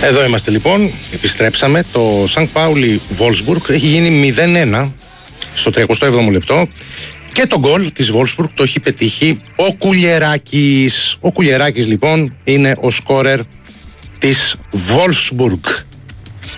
Εδώ είμαστε λοιπόν, επιστρέψαμε. Το Σανκ Πάουλι Βόλσμπουργκ έχει γίνει 0-1 στο 37ο λεπτό και το γκολ της Βόλσμπουργκ το έχει πετύχει ο Κουλιεράκης. Ο Κουλιεράκης λοιπόν είναι ο σκόρερ της Βόλσμπουργκ.